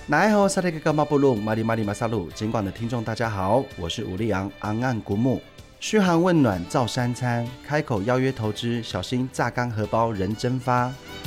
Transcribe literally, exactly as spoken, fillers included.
来好，萨利格伽马布鲁马里马里马萨鲁，尽管的听众大家好，我是吴立阳昂岸古木，嘘寒问暖造三餐，开口邀约投资，小心榨干荷包人蒸发。